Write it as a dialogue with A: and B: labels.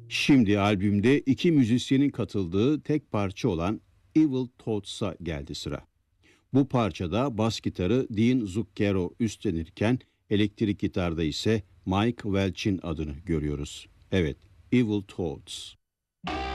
A: Şimdi albümde iki müzisyenin katıldığı tek parça olan Evil Thoughts'a geldi sıra. Bu parçada bas gitarı Dean Zucchero üstlenirken elektrik gitarda ise Mike Welch'in adını görüyoruz. Evet, Evil Thoughts.